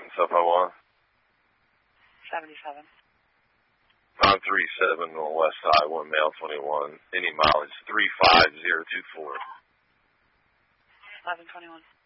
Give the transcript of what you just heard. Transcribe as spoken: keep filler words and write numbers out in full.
and stuff I want? seventy-seven. nine three seven on West Side, one male, twenty-one. Any mileage, three five zero two four. eleven twenty-one.